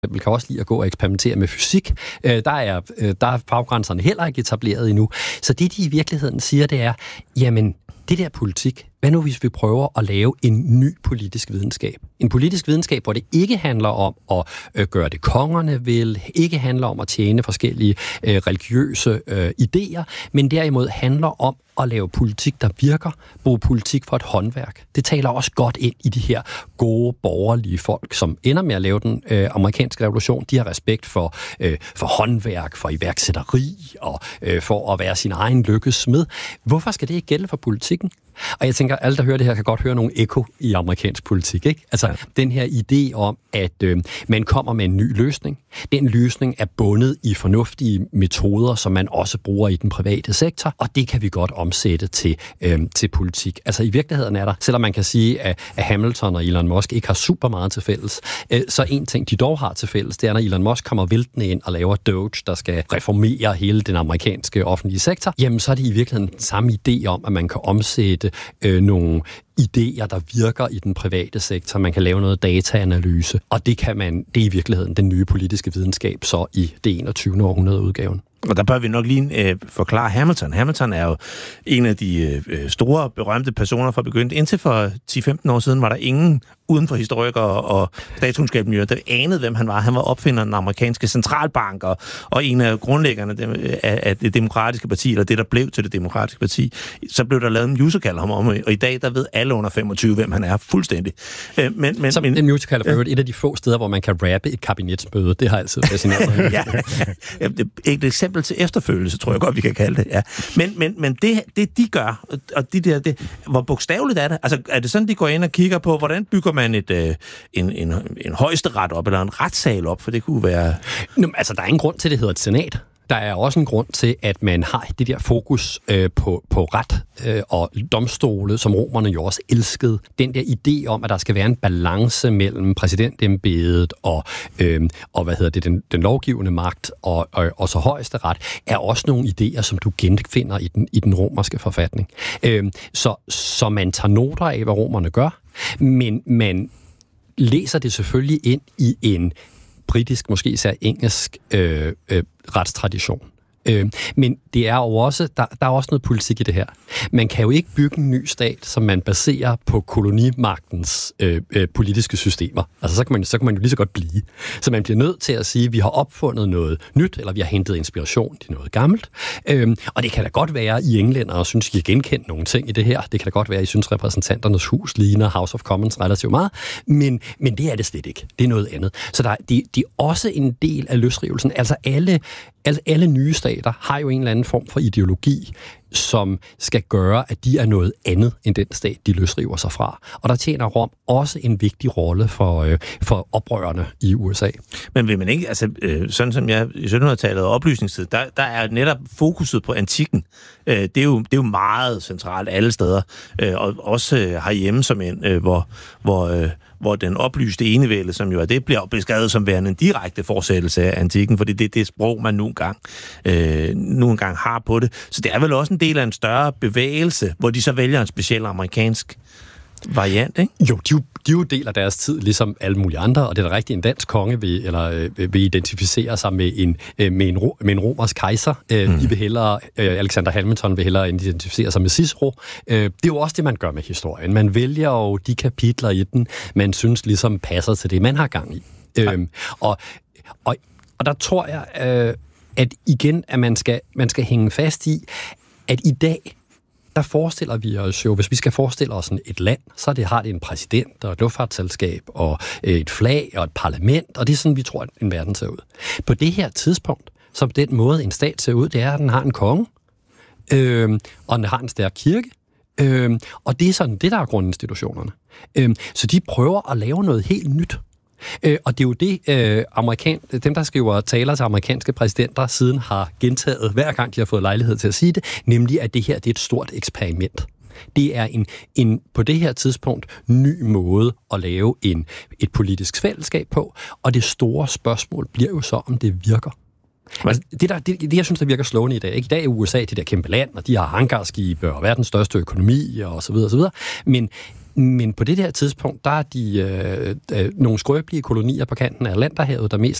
kan også lide at gå og eksperimentere med fysik. Der er faggrænserne heller ikke etableret endnu. Så det, de i virkeligheden siger, det er, jamen, det der politik, hvad nu hvis vi prøver at lave en ny politisk videnskab? En politisk videnskab, hvor det ikke handler om at gøre det kongerne vil, ikke handler om at tjene forskellige religiøse idéer, men derimod handler om at lave politik, der virker, bruge politik for et håndværk. Det taler også godt ind i de her gode borgerlige folk, som ender med at lave den amerikanske revolution. De har respekt for håndværk, for iværksætteri og for at være sin egen lykkes smed. Hvorfor skal det ikke gælde for politikken? Og jeg tænker, alle, der hører det her, kan godt høre nogle ekko i amerikansk politik, ikke? Altså, den her idé om, at man kommer med en ny løsning. Den løsning er bundet i fornuftige metoder, som man også bruger i den private sektor, og det kan vi godt omsætte til politik. Altså, i virkeligheden er der, selvom man kan sige, at Hamilton og Elon Musk ikke har super meget til fælles, så en ting, de dog har til fælles, det er, når Elon Musk kommer væltende ind og laver Doge, der skal reformere hele den amerikanske offentlige sektor, jamen, så er det i virkeligheden den samme idé om, at man kan omsætte nogle idéer, der virker i den private sektor. Man kan lave noget dataanalyse, og det er i virkeligheden den nye politiske videnskab, så i det 21. århundrede udgaven. Og der bør vi nok lige forklare Hamilton. Hamilton er jo en af de store, berømte personer fra begyndt. Indtil for 10-15 år siden var der ingen uden for historikere og statskundskabsmiljøer, der anede, hvem han var. Han var opfinderen af den amerikanske centralbank og en af grundlæggerne af det demokratiske parti, eller det, der blev til det demokratiske parti. Så blev der lavet en musical om, og i dag, der ved alle under 25, hvem han er fuldstændig. Men en musical er et af de få steder, hvor man kan rappe et kabinetsmøde. Det har altid fascineret mig. Ja, et eksempel til efterfølgelse, tror jeg godt, vi kan kalde det. Ja. Men det de gør, og hvor bogstaveligt er det? Altså, er det sådan, de går ind og kigger på, hvordan bygger man en højesteret op, eller en retssal op, for det kunne være... Altså, der er ingen grund til, det hedder et senat. Der er også en grund til, at man har det der fokus på ret og domstole, som romerne jo også elskede. Den der idé om, at der skal være en balance mellem præsidentembedet og den lovgivende magt og så højesteret, er også nogle idéer, som du genfinder i den romerske forfatning. Så man tager noter af, hvad romerne gør, men man læser det selvfølgelig ind i en britisk, måske især engelsk retstradition. Men det er jo også, der er også noget politik i det her. Man kan jo ikke bygge en ny stat, som man baserer på kolonimagtens politiske systemer. Altså så kan man jo lige så godt blive. Så man bliver nødt til at sige, at vi har opfundet noget nyt, eller vi har hentet inspiration til noget gammelt. Og det kan da godt være, at I englændere synes, I har genkendt nogle ting i det her. Det kan da godt være, at I synes, repræsentanternes hus ligner House of Commons relativt meget. Men det er det slet ikke. Det er noget andet. Så de er også en del af løsrivelsen. Altså alle nye stater har jo en eller anden form for ideologi, som skal gøre, at de er noget andet end den stat, de løsriver sig fra. Og der tjener Rom også en vigtig rolle for oprørerne i USA. Men vil man ikke, altså sådan som jeg i 1700-tallet og oplysningstid, der er netop fokuset på antikken. Det er jo meget centralt alle steder. Og også herhjemme som hvor den oplyste enevælde, som jo er det, bliver beskrevet som værende en direkte fortsættelse af antikken, fordi det er det sprog, man nu engang har på det. Så det er vel også en del af en større bevægelse, hvor de så vælger en speciel amerikansk variant, ikke? Jo, de er jo del af deres tid, ligesom alle mulige andre, og det er da rigtigt, en dansk konge vil identificere sig med en romersk kejser. De vil hellere, Alexander Hamilton vil hellere identificere sig med Cicero. Det er jo også det, man gør med historien. Man vælger jo de kapitler i den, man synes ligesom passer til det, man har gang i. Og der tror jeg, at igen, at man skal hænge fast i, at i dag, der forestiller vi os jo, hvis vi skal forestille os et land, så har det en præsident og et luftfartsselskab og et flag og et parlament, og det er sådan, vi tror, at en verden ser ud. På det her tidspunkt, som den måde en stat ser ud, det er, at den har en konge, og den har en stærk kirke, og det er sådan, det der er grundinstitutionerne. Så de prøver at lave noget helt nyt. Og det er jo det, dem der skriver taler til amerikanske præsidenter siden har gentaget, hver gang de har fået lejlighed til at sige det, nemlig at det her det er et stort eksperiment. Det er en på det her tidspunkt ny måde at lave et politisk fællesskab på, og det store spørgsmål bliver jo så, om det virker. Altså, det jeg synes, der virker slående i dag. Ikke? I dag er USA det der kæmpe land, og de har hangarskibe og verdens største økonomi og så videre, og så videre. Men Men på det der tidspunkt, der er de nogle skrøbelige kolonier på kanten af Atlanterhavet, der mest